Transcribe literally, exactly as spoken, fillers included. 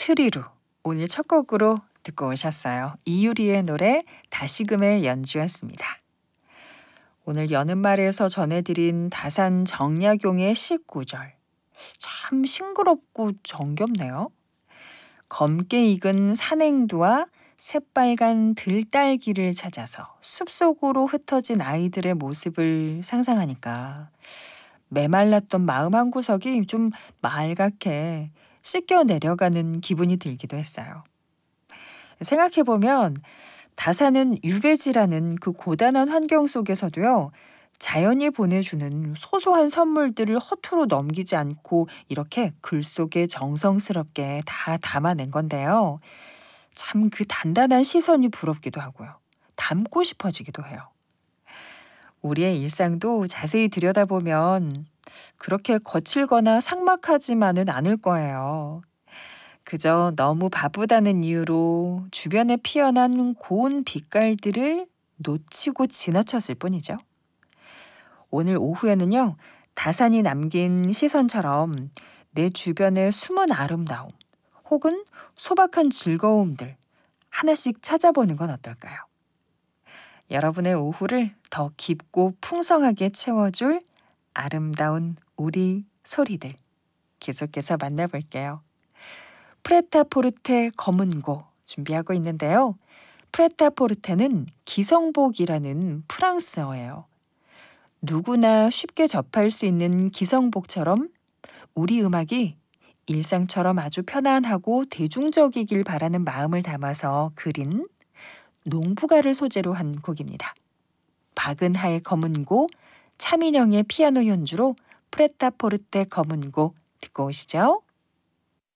스리루 오늘 첫 곡으로 듣고 오셨어요. 이유리의 노래 다시금의 연주였습니다. 오늘 여는 말에서 전해드린 다산 정약용의 십구 절 참 싱그럽고 정겹네요. 검게 익은 산행두와 새빨간 들딸기를 찾아서 숲속으로 흩어진 아이들의 모습을 상상하니까 메말랐던 마음 한구석이 좀 맑게 씻겨 내려가는 기분이 들기도 했어요. 생각해보면 다산은 유배지라는 그 고단한 환경 속에서도요, 자연이 보내주는 소소한 선물들을 허투루 넘기지 않고 이렇게 글 속에 정성스럽게 다 담아낸 건데요. 참 그 단단한 시선이 부럽기도 하고요. 닮고 싶어지기도 해요. 우리의 일상도 자세히 들여다보면 그렇게 거칠거나 삭막하지만은 않을 거예요. 그저 너무 바쁘다는 이유로 주변에 피어난 고운 빛깔들을 놓치고 지나쳤을 뿐이죠. 오늘 오후에는요, 다산이 남긴 시선처럼 내 주변의 숨은 아름다움 혹은 소박한 즐거움들 하나씩 찾아보는 건 어떨까요? 여러분의 오후를 더 깊고 풍성하게 채워줄 아름다운 우리 소리들 계속해서 만나볼게요. 프레타포르테 검은고 준비하고 있는데요. 프레타포르테는 기성복이라는 프랑스어예요. 누구나 쉽게 접할 수 있는 기성복처럼 우리 음악이 일상처럼 아주 편안하고 대중적이길 바라는 마음을 담아서 그린 농부가를 소재로 한 곡입니다. 박은하의 검은고, 차민영의 피아노 연주로 프레타포르테 검은고 듣고 오시죠.